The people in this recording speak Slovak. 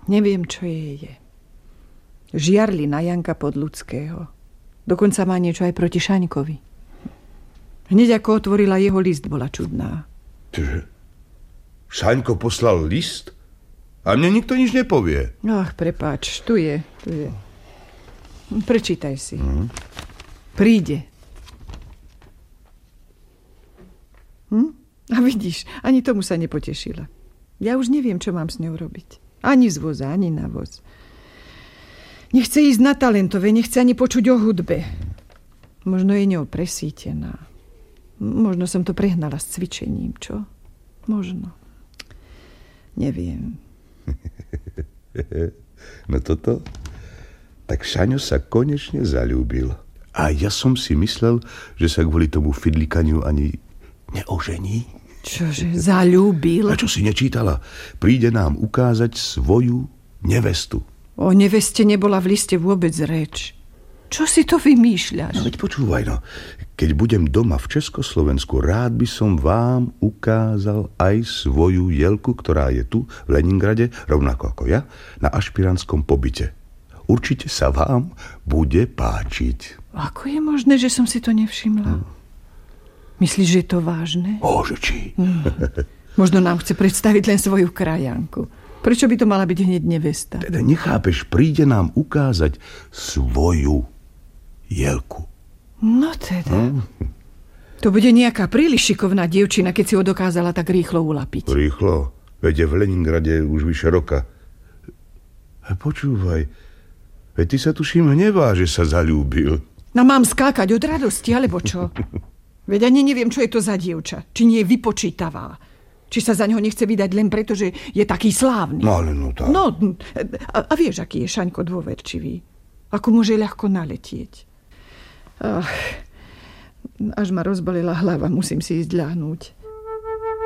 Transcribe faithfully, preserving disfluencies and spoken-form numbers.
Neviem, čo jej je. Žiarli na Janka Podľudského. Dokonca má niečo aj proti Šaňkovi. Hneď ako otvorila jeho list, bola čudná. Čože? Šaňko poslal list? A mne nikto nič nepovie. Ach, prepáč, tu je, tu je. Prečítaj si. Mm. Príde. Hm? A vidíš, ani tomu sa nepotešila. Ja už neviem, čo mám s ňou robiť. Ani z voza, ani na voz. Nechce ísť na Talentové, nechce ani počuť o hudbe. Možno je ňou presítená. Možno som to prehnala s cvičením, čo? Možno. Neviem. No toto? Tak Šaňo sa konečne zaľúbil. A ja som si myslel, že sa kvôli tomu fidlikaniu ani neožení. Čože, zaľúbil? A čo si nečítala? Príde nám ukázať svoju nevestu. O neveste nebola v liste vôbec reč. Čo si to vymýšľaš? No veď počúvaj, no. Keď budem doma v Československu, rád by som vám ukázal aj svoju Jelku, ktorá je tu v Leningrade, rovnako ako ja, na ašpirantskom pobyte. Určite sa vám bude páčiť. Ako je možné, že som si to nevšimla? Hmm. Myslíš, že je to vážne? Bože, či? Hmm. Možno nám chce predstaviť len svoju krajanku. Prečo by to mala byť hneď nevesta? Teda nechápeš, príde nám ukázať svoju Jelku. No teda. Hmm. To bude nejaká príliš šikovná dievčina, keď si ho dokázala tak rýchlo ulapiť. Rýchlo? Veď v Leningrade už vyše roka. A počúvaj, veď ty sa tuším hnevá, že sa zaľúbil. No mám skákať od radosti, alebo čo? Veď ani neviem, čo je to za dievča. Či nie je vypočítavá. Či sa za neho nechce vydať len preto, že je taký slávny. No ale no tak. No, a, a vieš, aký je Šaňko dôverčivý. Ako môže ľahko naletieť. Ach, až ma rozbalila hlava, musím si ísť ľahnúť.